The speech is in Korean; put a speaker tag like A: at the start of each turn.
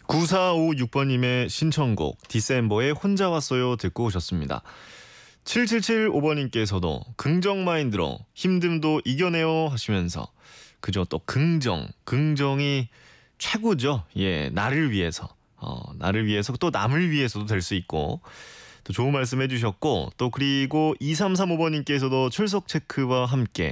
A: 9456번님의 신청곡 디셈버의 혼자 왔어요 듣고 오셨습니다. 7775번님께서도 긍정 마인드로 힘듦도 이겨내요 하시면서 그죠, 또 긍정이 최고죠. 예, 나를 위해서 또 남을 위해서도 될 수 있고, 또 좋은 말씀 해주셨고, 또 그리고 2335번님께서도 출석 체크와 함께